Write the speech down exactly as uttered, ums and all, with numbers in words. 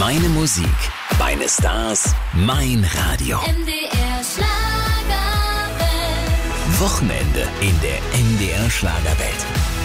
Meine Musik, meine Stars, mein Radio. M D R Schlagerwelt. Wochenende in der M D R Schlagerwelt.